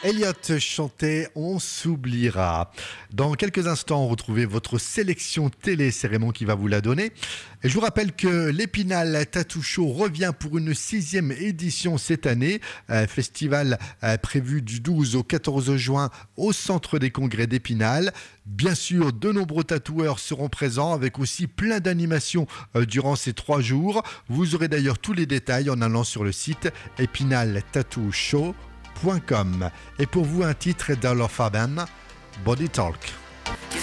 Elliott chantait On s'oubliera. Dans quelques instants, retrouvez votre sélection télé, c'est Raymond qui va vous la donner. Et je vous rappelle que l'Épinal Tattoo Show revient pour une 6e édition cette année. Festival prévu du 12 au 14 juin au Centre des Congrès d'Épinal. Bien sûr, de nombreux tatoueurs seront présents avec aussi plein d'animations durant ces 3 jours. Vous aurez d'ailleurs tous les détails en allant sur le site epinaltattooshow.com. Et pour vous, un titre d'Alor Fabian, Body Talk.